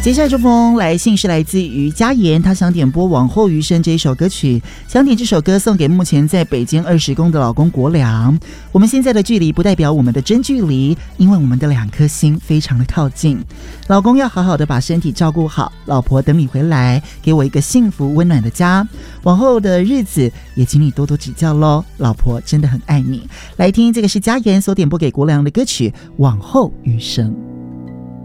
接下来这封来信是来自于嘉言，他想点播《往后余生》这一首歌曲，想点这首歌送给目前在北京20公的老公国良。我们现在的距离不代表我们的真距离，因为我们的2颗心非常的靠近。老公要好好的把身体照顾好，老婆等你回来，给我一个幸福温暖的家。往后的日子也请你多多指教咯，老婆真的很爱你。来听这个是嘉言所点播给国良的歌曲《往后余生》。